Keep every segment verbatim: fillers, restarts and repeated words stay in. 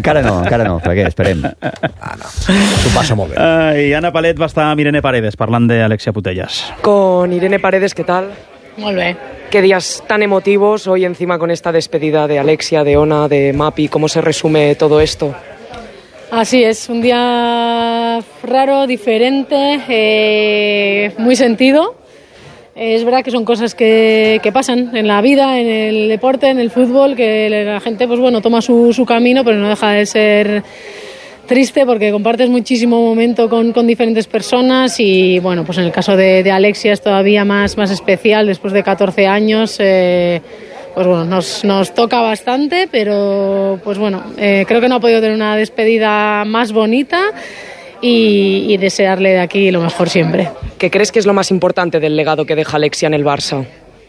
encara no, encara no, perquè esperem. Ah, no. S'ho passa molt bé. Uh, I Ana Palet va estar amb Irene Paredes parlant de Alexia Putellas. Con Irene Paredes, ¿qué tal? Muy bien. Qué días tan emotivos hoy encima con esta despedida de Alexia, de Ona, de Mapi. ¿Cómo se resume todo esto? Así es, un día raro, diferente, eh, muy sentido. Es verdad que son cosas que, que pasan en la vida, en el deporte, en el fútbol, que la gente pues bueno toma su, su camino, pero no deja de ser triste porque compartes muchísimo momento con, con diferentes personas y bueno, pues en el caso de, de Alexia es todavía más, más especial después de catorce años. Eh, pues bueno, nos, nos toca bastante, pero pues bueno, eh, creo que no ha podido tener una despedida más bonita y, y desearle de aquí lo mejor siempre. ¿Qué crees que es lo más importante del legado que deja Alexia en el Barça?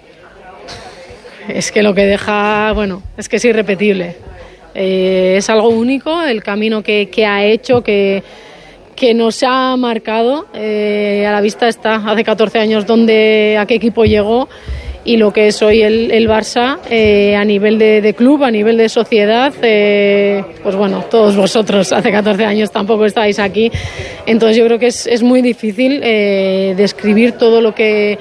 Es que lo que deja, bueno, es que es irrepetible. Eh, es algo único, el camino que, que ha hecho, que, que nos ha marcado. Eh, a la vista está, hace catorce años, dónde, a qué equipo llegó y lo que es hoy el, el Barça eh, a nivel de, de club, a nivel de sociedad. Eh, pues bueno, todos vosotros hace catorce años tampoco estáis aquí. Entonces yo creo que es, es muy difícil eh, describir todo lo que,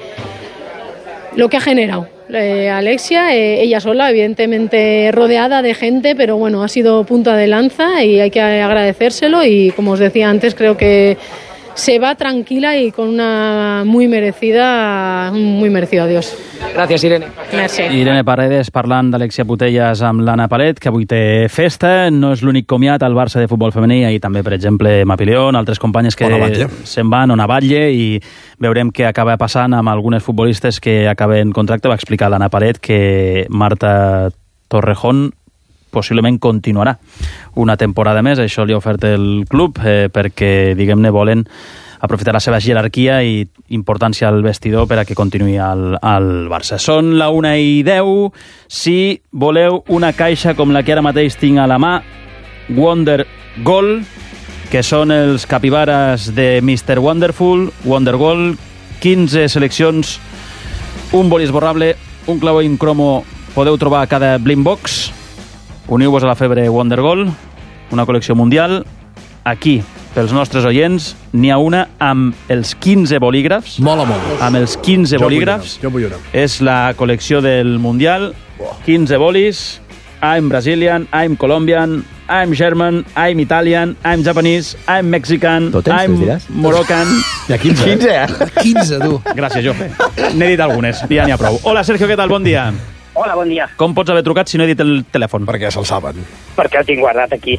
lo que ha generado. Eh, Alexia, eh, ella sola, evidentemente rodeada de gente, pero bueno, ha sido punta de lanza y hay que agradecérselo y como os decía antes, creo que se va tranquila y con una muy merecida, muy merecido adiós. Gràcies, Irene. Merci. Irene Paredes parlant d'Alexia Putellas amb l'Anna Palet, que avui té festa. No és l'únic comiat al Barça de futbol femení. Ahir també, per exemple, Mapi León, altres companyes que se'n van, Ona Batlle, i veurem què acaba passant amb algunes futbolistes que acaben contracte. Va explicar l'Anna Palet que Marta Torrejón possiblement continuarà una temporada més. Això li ha ofert el club eh, perquè, diguem-ne, volen aprofitar la seva jerarquia i importància al vestidor per a que continuï al, al Barça. Són la una i deu. Si voleu una caixa com la que ara mateix tinc a la mà, Wonder Goal, que són els capibares de mister Wonderful, Wonder Goal, quinze seleccions, un boli esborrable, un clau en cromo podeu trobar a cada Blind Box. Uniu-vos a la febre Wonder Goal, una col·lecció mundial. Aquí, pels nostres oients, n'hi ha una amb els quinze bolígrafs. Mola molt. Amb els quinze jo bolígrafs. Jo vull una. És la col·lecció del Mundial. quinze bolis. I'm Brazilian, I'm Colombian, I'm German, I'm Italian, I'm Japanese, I'm Mexican, I'm Moroccan. Hi ha quinze, quinze, eh? quinze, tu. Gràcies, Jofe. N'he dit algunes, ja n'hi ha prou. Hola, Sergio, què tal? Bon dia. Hola, bon dia. Com pots haver trucat si no he dit el telèfon? Perquè se'l saben. Perquè el tinc guardat aquí.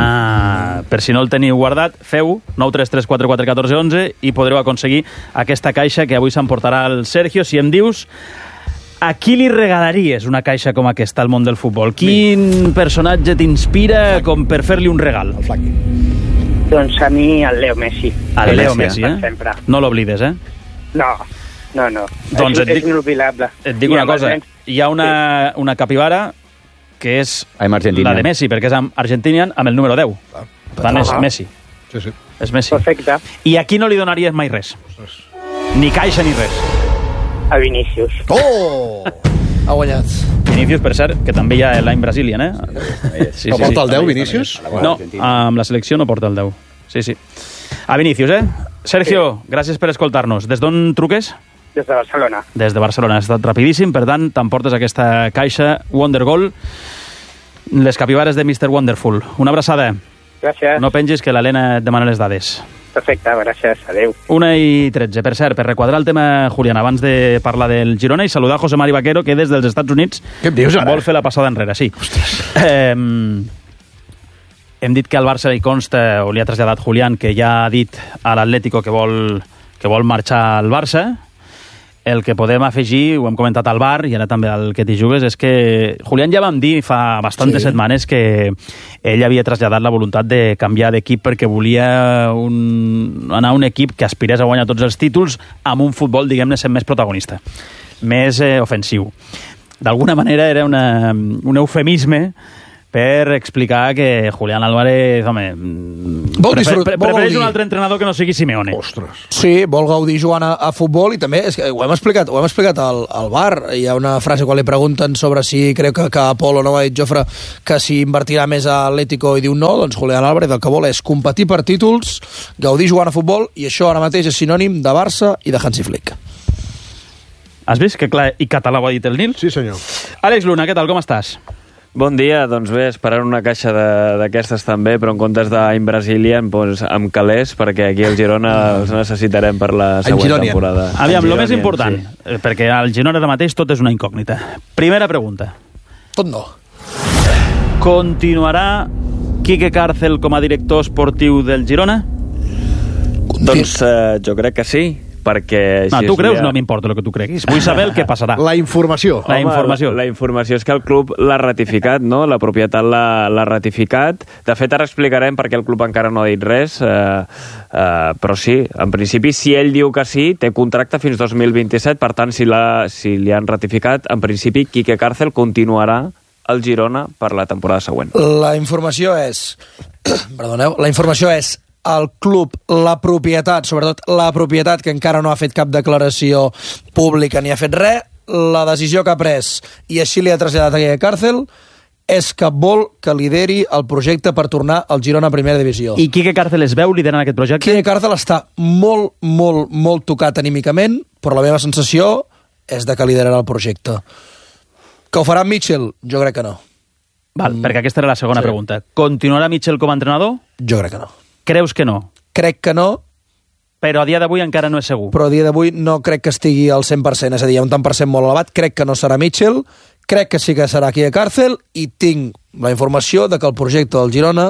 Ah, per si no el teniu guardat, feu nou tres tres quatre quatre un quatre un u i podreu aconseguir aquesta caixa que avui s'emportarà el Sergio. Si em dius, a qui li regalaries una caixa com aquesta al món del futbol? Quin personatge t'inspira com per fer-li un regal? El Flaqui. Doncs a mi el Leo Messi. El Leo Messi, eh? Sempre. No l'oblides, eh? No, no, no. Doncs és, et dic, és inolvidable. Et dic una cosa, hi ha una, una capibara que és la de Messi, perquè és amb Argentinian amb el número deu. Ah, per tant, és Messi. Sí, sí. És Messi. Perfecte. I a qui no li donaries mai res? Ni caixa ni res. A Vinícius. Oh! Ha guanyat. Vinícius, per cert, que també hi ha l'any Brazilian, eh? Sí, no sí, porta sí. el deu, Vinícius? No, amb la selecció no porta el deu. Sí, sí. A Vinícius, eh? Sergio, sí. Gràcies per escoltar-nos. Des d'on truques? Des de Barcelona. Des de Barcelona. Ha estat rapidíssim, per tant, t'emportes aquesta caixa Wonder Goal, les capibares de mister Wonderful. Una abraçada. Gràcies. No pengis, que l'Helena et demana les dades. Perfecte, gràcies. Adéu. Una i tretze. Per cert, per requadrar el tema, Julián, abans de parlar del Girona, i saludar José Mari Vaquero, que des dels Estats Units Què em dius, ara? vol fer la passada enrere. Sí. Eh, hem dit que al Barça li consta, o li ha traslladat Julián, que ja ha dit a l'Atlético que vol, que vol marxar al Barça. El que podem afegir, ho hem comentat al bar i ara també al que t'hi jugues, és que Julián ja vam dir fa bastantes sí. setmanes que ell havia traslladat la voluntat de canviar d'equip perquè volia un, anar a un equip que aspirés a guanyar tots els títols amb un futbol, diguem-ne, sent més protagonista, més eh, ofensiu. D'alguna manera era una, un eufemisme per explicar que Julián Álvarez, home, vol prefer, disfrut, pre, vol prefereix gaudir. un altre entrenador que no sigui Simeone. Ostres. Sí, vol gaudir jugant a, a futbol i també, és que ho hem explicat, ho hem explicat al, al bar, hi ha una frase quan li pregunten sobre si creu que, que Apolo no ha dit Jofre que si invertirà més a Atlético i diu no, doncs Julián Álvarez el que vol és competir per títols, gaudir jugant a futbol i això ara mateix és sinònim de Barça i de Hansi Flick. Has vist que clar i català ho ha dit el Nil? Sí, senyor. Àlex Luna, què tal, com estàs? Bon dia, doncs bé, esperant una caixa d'aquestes també, però en comptes d'Imbrazilian, doncs amb calés, perquè aquí al Girona els necessitarem per la següent temporada. Aviam, el més important, sí. perquè al Girona ara mateix tot és una incògnita. Primera pregunta. Tot no. Continuarà Quique Cárcel com a director esportiu del Girona? Doncs eh, jo crec que sí, perquè... No, tu creus, no m'importa el que tu creguis. Vull saber el que passarà. La informació. La informació. La, la informació és que el club l'ha ratificat, no? La propietat l'ha ratificat. De fet, ara explicarem perquè el club encara no ha dit res, eh, eh, però sí, en principi, si ell diu que sí, té contracte fins dos mil vint-i-set, per tant, si, la, si li han ratificat, en principi, Quique Cárcel continuarà al Girona per la temporada següent. La informació és... Perdoneu, la informació és el club, la propietat, sobretot la propietat, que encara no ha fet cap declaració pública ni ha fet res, la decisió que ha pres, i així li ha traslladat a Quique Cárcel, és que vol que lideri el projecte per tornar al Girona a primera divisió. I Quique Cárcel es veu liderant aquest projecte? Quique Cárcel està molt, molt, molt tocat anímicament, però la meva sensació és de que liderarà el projecte. Que ho farà Mitchell? Jo crec que no. Val, mm. perquè aquesta era la segona sí. pregunta. Continuarà Mitchell com a entrenador? Jo crec que no. Creus que no? Crec que no. Però a dia d'avui encara no és segur. Però a dia d'avui no crec que estigui al cent per cent, és a dir, un tant per cent molt elevat. Crec que no serà Mitchell, crec que sí que serà Quique Cárcel, i tinc la informació de que el projecte del Girona,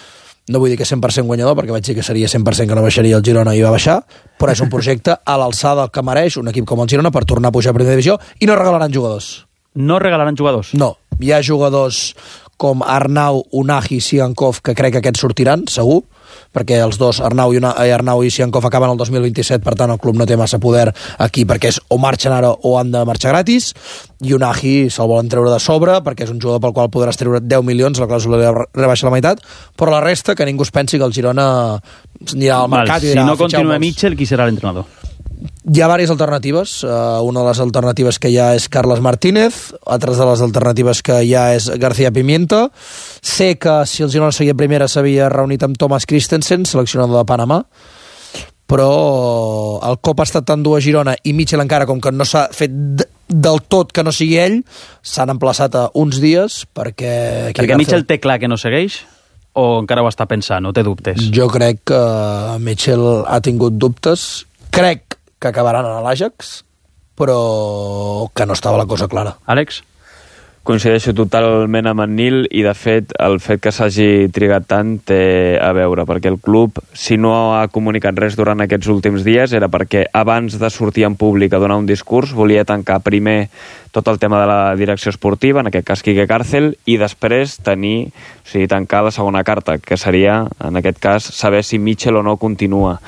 no vull dir que cent per cent guanyador, perquè vaig dir que seria cent per cent que no baixaria el Girona i va baixar, però és un projecte a l'alçada que mereix un equip com el Girona per tornar a pujar a primera divisió, i no regalaran jugadors. No regalaran jugadors? No. Hi ha jugadors com Arnau, Unai i Sigankov, que crec que aquests sortiran, segur, perquè els dos, Arnau i, Una, Arnau i Sigankov, acaben el dos mil vint-i-set, per tant el club no té massa poder aquí, perquè és o marxen ara o han de marxar gratis, i Unai se'l volen treure de sobre, perquè és un jugador pel qual podràs treure deu milions, la clàusula rebaixa la meitat, però la resta, que ningú es pensi que el Girona anirà al mercat. Val, i dirà, si no continua Mitchell, qui serà l'entrenador? Hi ha diverses alternatives. Uh, una de les alternatives que hi ha és Carles Martínez, altres de les alternatives que hi ha és García Pimienta. Sé que si el Girona seguia primera s'havia reunit amb Thomas Christensen, seleccionador de Panamà, però el cop ha estat tan dur a Girona i Mitchell encara, com que no s'ha fet del tot que no sigui ell, s'han emplaçat a uns dies perquè... Perquè Mitchell té clar que no segueix? O encara ho està pensant, o té dubtes? Jo crec que Mitchell ha tingut dubtes. Crec que acabaran a l'Ajax, però que no estava la cosa clara. Àlex? Coincideixo totalment amb en Nil, i de fet el fet que s'hagi trigat tant té a veure, perquè el club, si no ha comunicat res durant aquests últims dies, era perquè abans de sortir en públic a donar un discurs volia tancar primer tot el tema de la direcció esportiva, en aquest cas Quique Cárcel, i després tenir, o sigui, tancar la segona carta, que seria, en aquest cas, saber si Mitchell o no continua.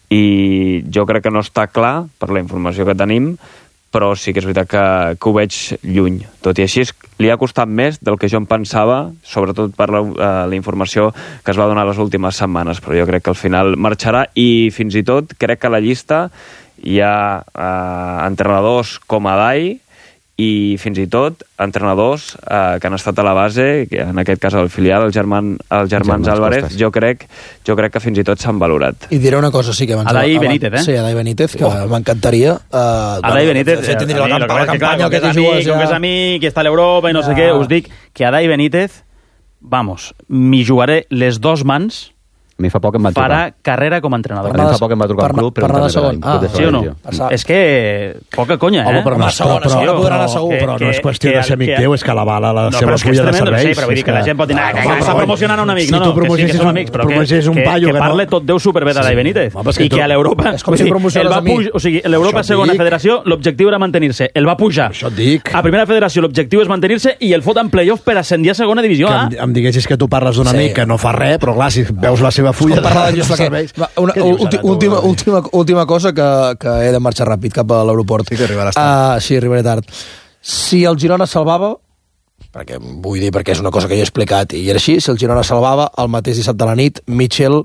I jo crec que no està clar per la informació que tenim, però sí que és veritat que, que ho veig lluny. Tot i així, li ha costat més del que jo em pensava, sobretot per la, uh, la informació que es va donar les últimes setmanes, però jo crec que al final marxarà, i fins i tot crec que a la llista hi ha uh, entrenadors com Adai, i fins i tot entrenadors eh, que han estat a la base, que en aquest cas el filial, el germán, el germans Álvarez, jo crec, jo crec que fins i tot s'han valorat. I diré una cosa, sí, que abans... Adai Benítez, eh? Sí, Adai Benítez, que oh. m'encantaria. Uh, Adai Benítez, de fet, tindria la, la, la campanya que tu jugues ja... Com que és amic, que està a l'Europa i no ja. sé què, us dic que Adai Benítez, vamos, m'hi jugaré les dos mans. A mi fa poc em va trucar. Farà carrera com a entrenador. A mi fa poc em va trucar un club. Per anar de segon. Ah, sí o no? És que poca conya, eh? Home, però no, però, però, però, podrà anar segur. Però no és qüestió de ser amic teu, és que la bala la seva fulla de serveis. Sí, però vull dir que la gent pot dir que està promocionant un amic. Si tu promogessis un paio... Que parle tot Déu superbé d'Adai Benítez. I que a l'Europa... És com si promociones a mi. O sigui, l'Europa segona federació, l'objectiu era mantenir-se. El va pujar. Això et dic. A primera federació l'objectiu és mantenir-se i el fot en playoff per ascendir a segona divisió. Em diguessis que tu parles d'un amic que no fa res, però clar, si veus la seva fulla... Va, una, última, última, última cosa que, que he de marxar ràpid cap a l'aeroport. Sí que arribaràs tard. Uh, sí, arribaré tard. Si el Girona salvava, perquè vull dir, perquè és una cosa que jo he explicat, i era així, si el Girona salvava, el mateix dissabte a la nit, Mitchell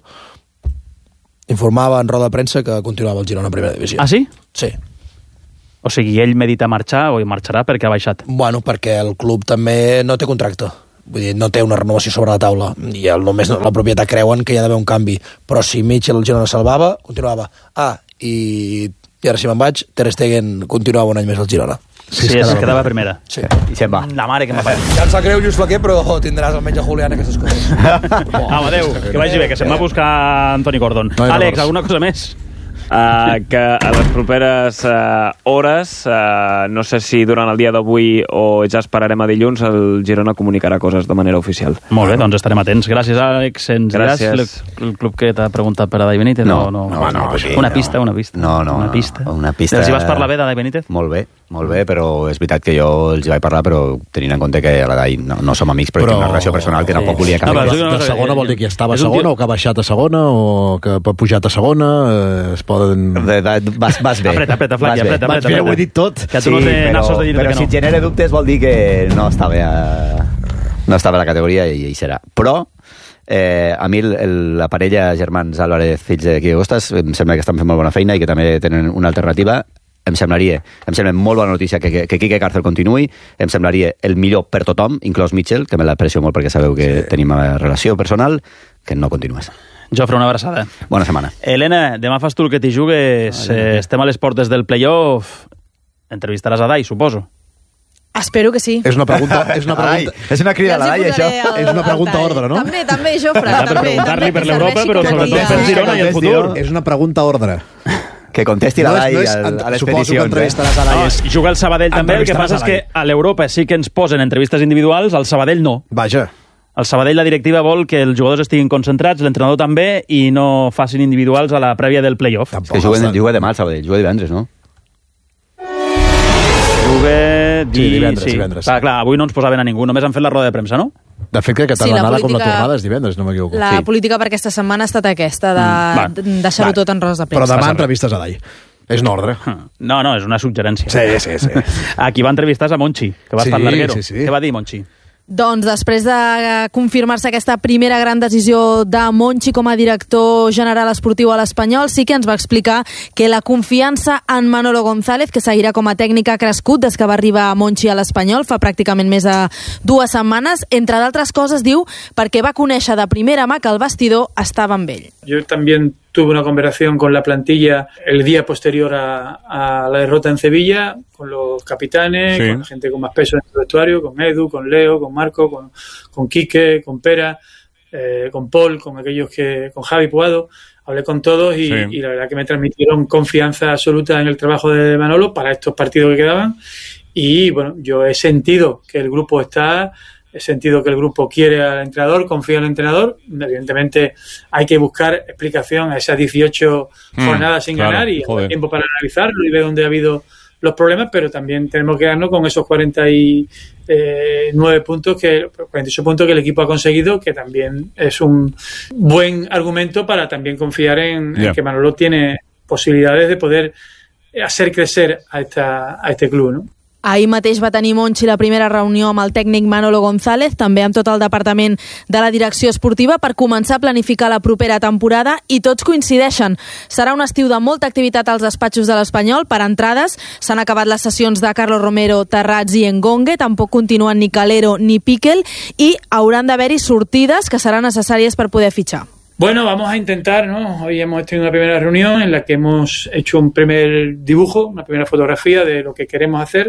informava en roda de premsa que continuava el Girona a primera divisió. Ah, sí? Sí. O sigui, ell medita marxar o marxarà perquè ha baixat? Bueno, perquè el club també no té contracte. Vull dir, no té una renovació sobre la taula. I el, només la propietat creuen que hi ha d'haver un canvi. Però si Mitchell el Girona salvava, continuava. Ah, i, i ara si me'n vaig, Ter Stegen continuava un any més al Girona. Sí, sí, es quedava, quedava primera. Sí. I se'n va. La mare que m'ha fet. Ja em sap greu, Lluís Flaquer, però tindràs almenys a Julián aquestes coses. Oh, adéu, que vagi bé, que se'n va a buscar Antoni Gordon. No, Àlex, alguna cosa més? Uh, que a les properes uh, hores, uh, no sé si durant el dia d'avui o ja esperarem a dilluns, el Girona comunicarà coses de manera oficial. Molt bé, doncs estarem atents. Gràcies, Àlex. Ens Gràcies. diràs el, el club que t'ha preguntat per a Dai Benítez? No, no, no, no, no sí, una no. pista, una pista. No, no, una pista. Una pista. Els hi vas parlar bé de Dai Benítez? Molt bé, molt bé, però és veritat que jo els hi vaig parlar, però tenint en compte que a la Dai no, no som amics, però, però tinc una relació personal que sí. Tampoc volia canviar. No, no, de segona vol dir que estava a segona o que ha baixat a segona o que ha pujat a segona, eh, es poden... De, de, vas, vas bé. Apreta, apreta, Flaqui, apreta, apreta. Vaig bé, ho he dit tot. Que tu sí, no té nassos de dir però que no. si genera dubtes vol dir que no estava a, no estava a la categoria i hi serà. Però eh, a mi el, el, la parella germans Álvarez, fills d'aquí d'Agostas, em sembla que estan fent molt bona feina i que també tenen una alternativa. Em semblaria, em sembla molt bona notícia que, que, que Quique Cárcel continuï, em semblaria el millor per tothom, inclòs Mitchell, que me l'aprecio molt perquè sabeu que sí. Tenim una relació personal, que no continués. Jofre, una abraçada. Bona setmana. Helena, demà fas tu el que t'hi jugues. Eh, estem a les portes del playoff. Entrevistaràs a Dai, suposo. Espero que sí. És una pregunta... És una, pregunta... Ai, és una crida a la Dai, això. El, és una pregunta el ordre, no? També, també, Jofre. Ja, per preguntar-li per l'Europa, però sobretot per Girona i el futur. És una pregunta ordre. Que contesti la Dai no és, no és, a les suposo peticions. Que entrevistaràs a Dai. No, juga el Sabadell també, el que passa és que a l'Europa sí que ens posen entrevistes individuals, al Sabadell no. Vaja. El Sabadell, la directiva vol que els jugadors estiguin concentrats, l'entrenador també, i no facin individuals a la prèvia del playoff. Que juguen, juga demà el Sabadell, juga divendres, no? Juga... Di... Sí, divendres, sí. divendres. Clar, clar, avui no ens posaven a ningú, només han fet la roda de premsa, no? De fet, crec que tant sí, l'anada política, com la tornada és divendres, no m'equivoco. La sí. política per aquesta setmana ha estat aquesta, de mm, deixar-ho tot en rodes de premsa. Però demà entrevistes a Dai. És un ordre. No, no, és una suggerència. Sí, sí, sí. Aquí va entrevistar a Monchi, que va sí, estar larguero. Sí, sí. Què va dir Monchi? Doncs després de confirmar-se aquesta primera gran decisió de Monchi com a director general esportiu a l'Espanyol, sí que ens va explicar que la confiança en Manolo González, que seguirà com a tècnic, ha crescut des que va arribar Monchi a l'Espanyol fa pràcticament més de dues setmanes. Entre d'altres coses, diu, perquè va conèixer de primera mà que el vestidor estava amb ell. Yo también tuve una conversación con la plantilla el día posterior a, a la derrota en Sevilla, con los capitanes, sí. Con la gente con más peso en el vestuario, con Edu, con Leo, con Marco, con, con Quique, con Pera, eh, con Paul, con aquellos que, con Javi Puado. Hablé con todos y, sí. y la verdad que me transmitieron confianza absoluta en el trabajo de Manolo para estos partidos que quedaban. Y bueno, yo he sentido que el grupo está... He sentido que el grupo quiere al entrenador, confía en el entrenador. Evidentemente hay que buscar explicación a esas dieciocho mm, jornadas sin claro, ganar y hay tiempo para analizarlo y ver dónde ha habido los problemas, pero también tenemos que darnos con esos cuarenta y nueve puntos, que cuarenta y ocho puntos que el equipo ha conseguido, que también es un buen argumento para también confiar en, yeah. en que Manolo tiene posibilidades de poder hacer crecer a, esta, a este club, ¿no? Ahir mateix va tenir Monchi la primera reunió amb el tècnic Manolo González, també amb tot el departament de la direcció esportiva, per començar a planificar la propera temporada, i tots coincideixen. Serà un estiu de molta activitat als despatxos de l'Espanyol. Per entrades, s'han acabat les sessions de Carlos Romero, Terrats i Engongue, tampoc continuen ni Calero ni Piquel, i hauran d'haver-hi sortides que seran necessàries per poder fitxar. Bueno, vamos a intentar, ¿no? Hoy hemos tenido una primera reunión en la que hemos hecho un primer dibujo, una primera fotografía de lo que queremos hacer,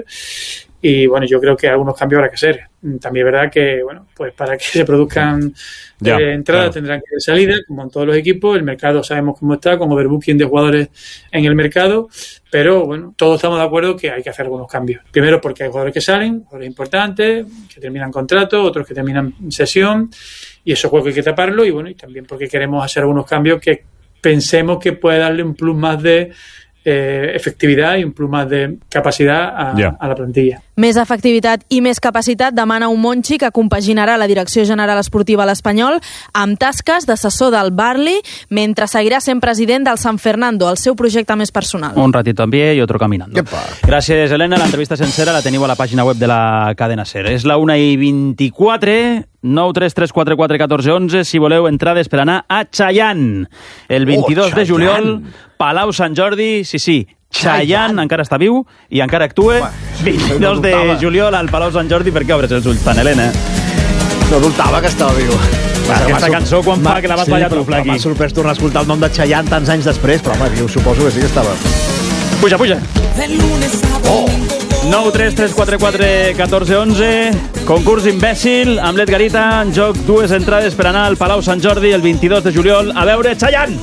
y bueno, yo creo que algunos cambios habrá que hacer. También es verdad que, bueno, pues para que se produzcan ya, eh, entradas claro. tendrán que haber salidas, como en todos los equipos. El mercado sabemos cómo está, con overbooking de jugadores en el mercado, pero bueno, todos estamos de acuerdo que hay que hacer algunos cambios. Primero porque hay jugadores que salen, jugadores importantes, que terminan contrato, otros que terminan sesión, y eso juego hay que taparlo, y bueno, y también porque queremos hacer algunos cambios que pensemos que puede darle un plus más de eh, efectividad y un plus más de capacidad a, yeah. a la plantilla. Més efectivitat i més capacitat demana un Monchi que compaginarà la Direcció General Esportiva a l'Espanyol amb tasques d'assessor del Barli, mentre seguirà sent president del San Fernando, el seu projecte més personal. Un ratito en pie y otro caminando. Epa. Gràcies, Helena. L'entrevista sencera la teniu a la pàgina web de la cadena SER. És la una i vint-i-quatre, nou tres tres quatre quatre un quatre un un, si voleu entrades per anar a Chayanne. El vint-i-dos oh, de juliol, Palau Sant Jordi, sí, sí, Chayanne encara està viu i encara actua. vint-i-dos de juliol al Palau Sant Jordi. Per què obres els ulls tant, Helena? No dubtava que estava viu. Va, aquesta cançó quan fa que la vas ballar tu, Flaqui. M'ha sorprès tornar a escoltar el nom de Chayanne tants anys després, però home, jo suposo que sí que estava. Puja, puja. Oh. nou tres tres quatre quatre un quatre un un, concurs imbècil amb l'Edgarita, en joc dues entrades per anar al Palau Sant Jordi el vint-i-dos de juliol a veure Chayanne.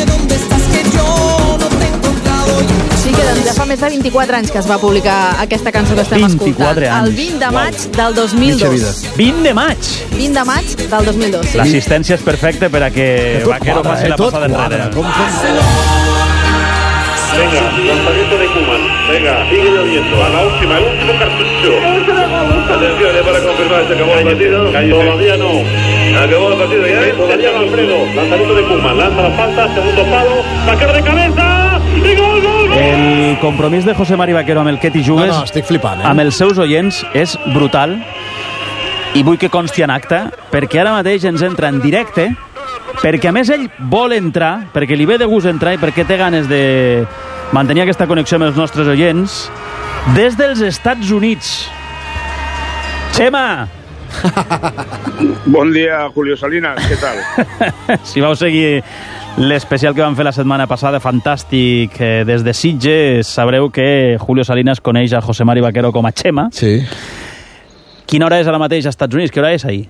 Sí que doncs, ja fa més de vint-i-quatre anys que es va publicar aquesta cançó que estem escoltant. Anys. El vint de maig wow. del dos mil dos. vint de maig? vint de maig del dos mil dos. Sí. L'assistència és perfecta per a que Vaquero faci la passada enrere. Com Venga, lanzamiento de Koeman. Venga, sigue lloviendo. A la última, el último cartucho. Atención, ya para confirmar, se acabó el partido. Todavía no. Acabó el partido ya. Todavía Alfredo. Lanzamiento de Koeman. Lanza la falta, segundo palo. Vaquero de cabeza. Y gol, gol, gol. El compromís de José Mari Vaquero amb el Ketty Jugues, no, no, estic flipant, eh? amb els seus oients, és brutal. I vull que consti en acte, perquè ara mateix ens entra en directe, perquè a més ell vol entrar, perquè li ve de gust entrar i perquè té ganes de mantenir aquesta connexió amb els nostres oients, des dels Estats Units. Xema! Bon dia, Julio Salinas, què tal? Si vau seguir l'especial que vam fer la setmana passada, fantàstic, eh, des de Sitges, sabreu que Julio Salinas coneix a José Mari Vaquero com a Xema. Sí. Quina hora és ara mateix als Estats Units? ¿Qué hora es ahí?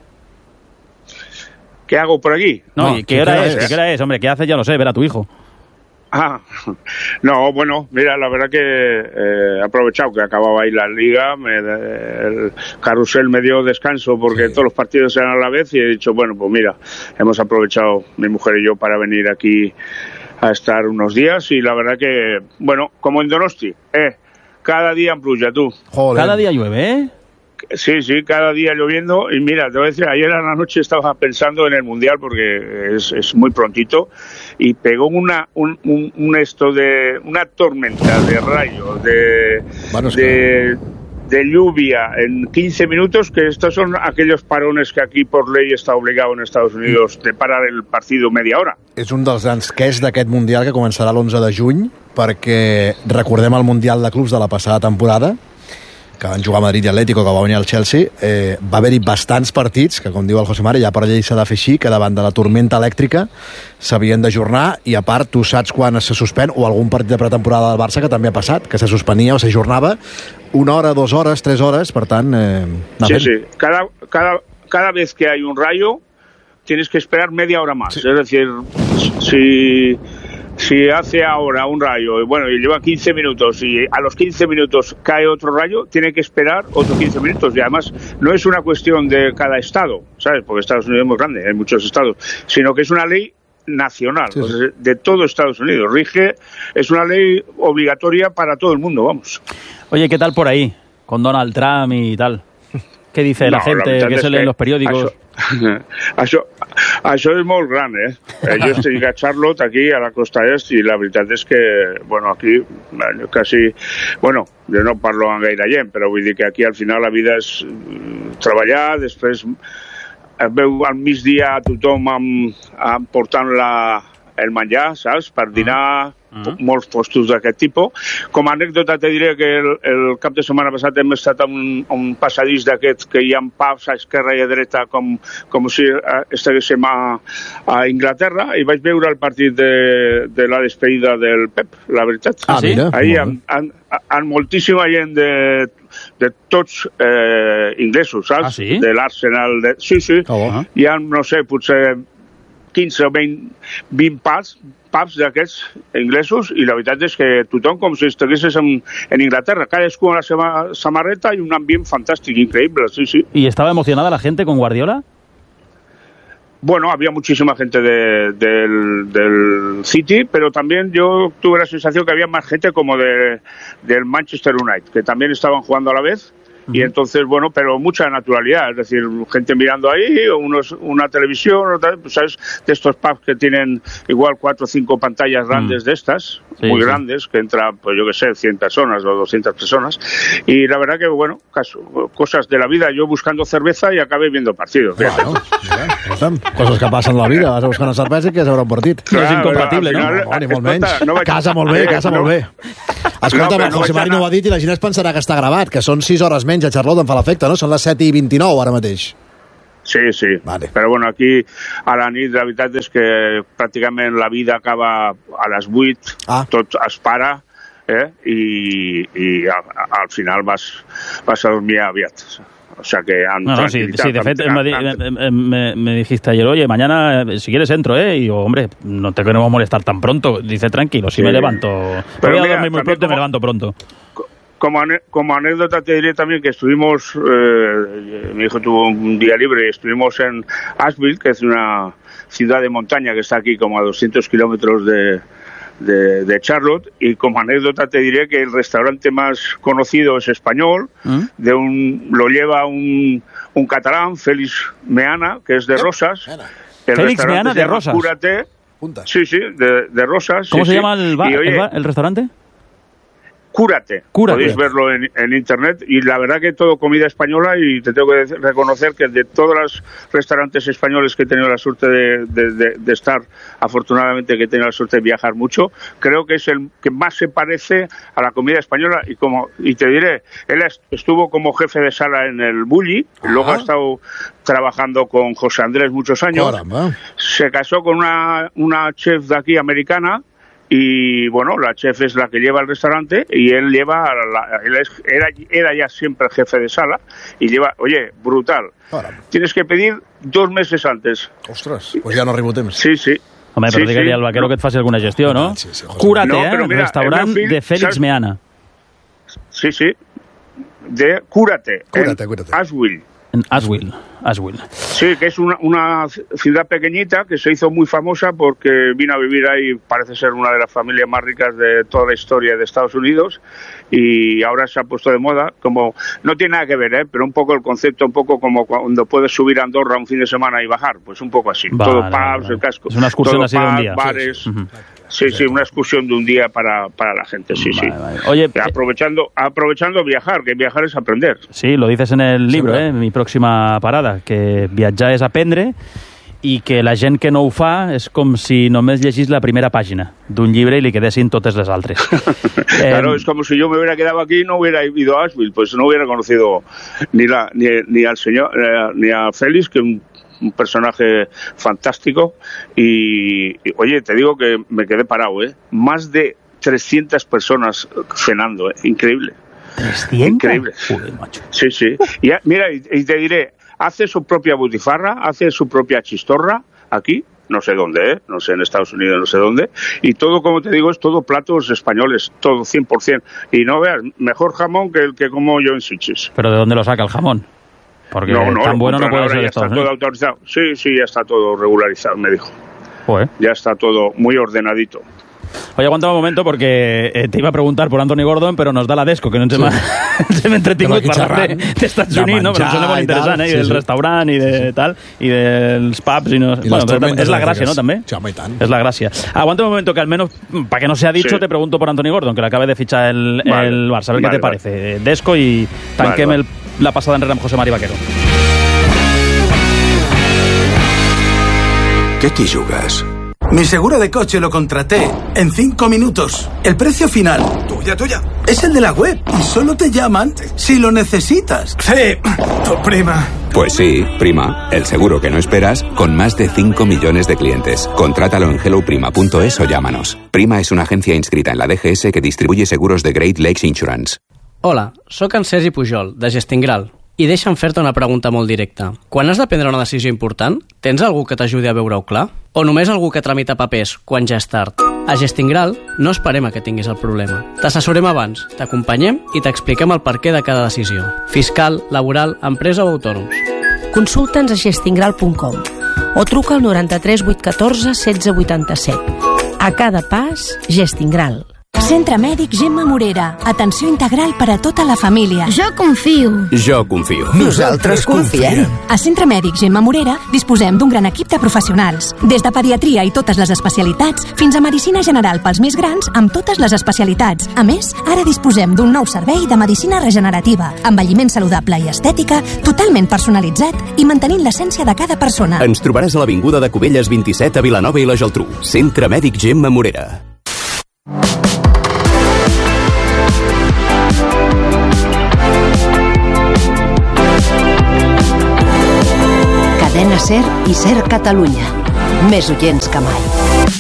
¿Qué hago por aquí? No, no ¿qué, hora es? ¿Qué hora es? Hombre, ¿qué haces? Ya lo sé, ver a tu hijo. Ah, no, bueno, mira, la verdad que eh, he aprovechado que acababa ahí la liga, me, el carrusel me dio descanso porque sí. todos los partidos eran a la vez y he dicho, bueno, pues mira, hemos aprovechado mi mujer y yo para venir aquí a estar unos días y la verdad que, bueno, como en Donosti, eh, cada día en pluja, tú. Joder. Cada día llueve, ¿eh? Sí, sí, cada día lloviendo y mira, te voy a decir, ayer a la noche estaba pensando en el Mundial porque es, es muy prontito y pegó una un, un, un esto de una tormenta de rayos, de, bueno, es de, que... de lluvia en quince minutos, que estos son aquellos parones que aquí por ley está obligado en Estados Unidos de parar el partido media hora. És un dels grans quers d'aquest Mundial que començarà l'onze de juny, perquè recordem el Mundial de Clubs de la passada temporada, que van jugar a Madrid i Atlético, que va guanyar el Chelsea, eh, va haver-hi bastants partits que, com diu el José Mari, ja per llei s'ha de fer així, que davant de la tormenta elèctrica s'havien d'ajornar, i a part tu saps quan se suspèn, o algun partit de pretemporada del Barça que també ha passat, que se suspenia o s'ajornava una hora, dues hores, tres hores, per tant... Eh, sí, sí, cada, cada, cada vez que hay un rayo tienes que esperar media hora más, sí. Es decir, si... Si hace ahora un rayo, y bueno, y lleva quince minutos, y a los quince minutos cae otro rayo, tiene que esperar otros quince minutos. Y además, no es una cuestión de cada estado, ¿sabes? Porque Estados Unidos es muy grande, hay muchos estados, sino que es una ley nacional, sí, sí. Pues de todo Estados Unidos. Rige, es una ley obligatoria para todo el mundo, vamos. Oye, ¿qué tal por ahí? Con Donald Trump y tal. ¿Qué dice no, la gente? La ¿Qué se lee en los periódicos? Això, això, això és molt gran, eh? eh? Jo estic a Charlotte, aquí, a la costa est, i la veritat és que, bueno, aquí, quasi... Bueno, jo no parlo amb gaire gent, però vull dir que aquí al final la vida és treballar, després es veu al migdia tothom amb, amb portant la, el menjar, saps? Per dinar... Uh-huh. Molts postos d'aquest tipus. Com a anècdota te diré que el, el cap de setmana passat hem estat a un, un passadís d'aquests que hi ha pubs a esquerra i a dreta com, com si estiguéssim a, a Inglaterra, i vaig veure el partit de, de la despedida del Pep, la veritat. Ah, mira. Ahí han, han, han moltíssima gent de, de tots eh, inglesos, saps? Ah, sí? De l'Arsenal. De... Sí, sí. Oh, uh-huh. Hi ha, no sé, potser quinze o vint, vint pubs pubs d'aquests inglesos, i la veritat és que tothom com si estiguessis en, en Inglaterra, cadascú amb la seva samarreta, i un ambient fantàstic, increïble, sí, sí. ¿Y estaba emocionada la gente con Guardiola? Bueno, había muchísima gente de, del, del City, pero también yo tuve la sensación que había más gente como de, del Manchester United, que también estaban jugando a la vez, Uh-huh. Y entonces, bueno, pero mucha naturalidad, es decir, gente mirando ahí, unos, una televisión, otra, pues, ¿sabes? De estos pubs que tienen igual cuatro o cinco pantallas grandes uh-huh. de estas, sí, muy sí. grandes, que entra, pues yo que sé, cien personas o doscientas personas. Y la verdad que, bueno, caso, cosas de la vida, yo buscando cerveza y acabé viendo partidos. Bueno, ja, coses que passen a la vida, vas a buscar una cervesa i que s'haurà un partit. Clar, és incompatible, no? No, ni molt menys. No vaig... Casa molt bé, casa molt bé. Escolta, no, el José Mari no ho ha dit i la gent es pensarà que està gravat, que són sis hores menys a Charlotte, em fa l'efecte, no? Són les set i vint-i-nou ara mateix. Sí, sí. Vale. Però bueno, aquí a la nit la veritat és que pràcticament la vida acaba a les vuit, ah. tot es para, eh? I, i al, al final vas, vas a dormir aviat. O sea que han no, no, sí, sí, de fet me, me, me, me dijiste ayer, oye, mañana si quieres entro, ¿eh? Y yo, hombre, no te queremos molestar tan pronto. Dice, tranquilo, si sí. me levanto. Pero voy a dormir muy pronto y me levanto pronto. Como, como anécdota te diré también que estuvimos, eh, mi hijo tuvo un día libre y estuvimos en Asheville, que es una ciudad de montaña que está aquí como a doscientos kilómetros de... De, de Charlotte, y como anécdota te diré que el restaurante más conocido es español, ¿Mm? de un lo lleva un, un catalán, Félix Meana, que es de Rosas. El Félix Meana de Rosas. Cúrate. Sí, sí, de, de Rosas. ¿Cómo sí, se sí. llama el, bar, y, oye, el, bar, el restaurante? Cúrate. Cúrate. Podéis verlo en, en internet, y la verdad que todo comida española, y te tengo que reconocer que de todos los restaurantes españoles que he tenido la suerte de, de, de, de estar, afortunadamente que he tenido la suerte de viajar mucho, creo que es el que más se parece a la comida española. Y como y te diré, él estuvo como jefe de sala en el Bulli, luego ha estado trabajando con José Andrés muchos años. Caramba. Se casó con una, una chef de aquí americana. Y bueno, la chef es la que lleva el restaurante y él lleva, la, él es, era, era ya siempre el jefe de sala y lleva, oye, brutal. Caramba. Tienes que pedir dos meses antes. Ostres, pues ja no arribo temps. Sí, sí. Home, però sí, digue-li al vaquero sí. que et faci alguna gestió, no? Sí, sí, Cúrate, no, eh? Mira, restaurant fill, de Félix ¿sabes? Meana. Sí, sí. De Cúrate. Cúrate, Cúrate. Asheville. En Asheville, Asheville. Sí, que es una, una ciudad pequeñita que se hizo muy famosa porque vino a vivir ahí, parece ser una de las familias más ricas de toda la historia de Estados Unidos, y ahora se ha puesto de moda, como no tiene nada que ver, ¿eh? Pero un poco el concepto, un poco como cuando puedes subir a Andorra un fin de semana y bajar, pues un poco así. Vale, todo pubs, vale. El casco. Es una excursión todo así pubs, de un día. Bares. Sí, sí. Uh-huh. Sí, sí, una excursión de un día para, para la gente, sí, vale, sí. Vale. Oye, aprovechando, aprovechando viajar, que viajar es aprender. Sí, lo dices en el libro, eh, mi próxima parada, que viatjar és aprendre i que la gent que no ho fa és com si només llegís la primera pàgina d'un llibre i li quedessin totes les altres. Claro, eh, es como si yo me hubiera quedado aquí y no hubiera ido a Asheville, pues no hubiera conocido ni, la, ni, ni al señor, eh, ni a Félix, que un un personaje fantástico, y, y oye, te digo que me quedé parado, ¿eh? Más de trescientas personas cenando, ¿eh? Increíble. ¿trescientas? Increíble. Joder, macho. Sí, sí. Y, mira, y, y te diré, hace su propia butifarra, hace su propia chistorra aquí, no sé dónde, ¿eh? No sé, en Estados Unidos, no sé dónde, y todo, como te digo, es todo platos españoles, todo cien por ciento. Y no veas, mejor jamón que el que como yo en Sitges. ¿Pero de dónde lo saca el jamón? Porque no, no, tan bueno no puede ser ya de está Estados todo autorizado. Sí, sí, ya está todo regularizado, me dijo. Joder. Ya está todo muy ordenadito. Oye, aguanta un momento porque eh, te iba a preguntar por Anthony Gordon, però nos da la desco, que no ens sí. hem, hem entretingut parlant d'Estats Units, no? Però em sembla molt interessant, eh? I sí, del sí. restaurant i de sí. tal, i dels pubs, i no... I bueno, però és la gràcia, ¿no? També. Sí, home, i tant. És la gràcia. Aguanta un momento que al menos, para que no sea dicho, sí. te pregunto por Anthony Gordon, que l'acaba de fichar el, vale. el Barça. A ver vale, qué te vale. parece. Desco i tanquem vale, vale. El, la passada enrere amb José Mari Vaquero. ¿Qué te jugas? Mi seguro de coche lo contraté en cinco minutos. El precio final, tuya, tuya, es el de la web y solo te llaman si lo necesitas. Sí, tu prima. Pues sí, Prima, el seguro que no esperas con más de cinco millones de clientes. Contrátalo en hello prima punto es o llámanos. Prima es una agencia inscrita en la D G S que distribuye seguros de Great Lakes Insurance. Hola, sóc en Sergi Pujol, de Gestingral. I deixa'm fer-te una pregunta molt directa. Quan has de prendre una decisió important, tens algú que t'ajudi a veure-ho clar? O només algú que tramita papers quan ja és tard? A Gestingral no esperem a que tinguis el problema. T'assessorem abans, t'acompanyem i t'expliquem el perquè de cada decisió. Fiscal, laboral, empresa o autònoms. Consulta'ns a gestingral punt com o truca al noranta-tres vuit catorze setze vuitanta-set. A cada pas, Gestingral. Centre Mèdic Gemma Morera. Atenció integral per a tota la família. Jo confio. Jo confio. Nosaltres confiem. A Centre Mèdic Gemma Morera disposem d'un gran equip de professionals. Des de pediatria i totes les especialitats fins a medicina general pels més grans amb totes les especialitats. A més, ara disposem d'un nou servei de medicina regenerativa, envelliment saludable i estètica, totalment personalitzat i mantenint l'essència de cada persona. Ens trobaràs a l'Avinguda de Cubelles vint-i-set a Vilanova i la Geltrú. Centre Mèdic Gemma Morera. Cadena SER i SER Catalunya. Més oients que mai.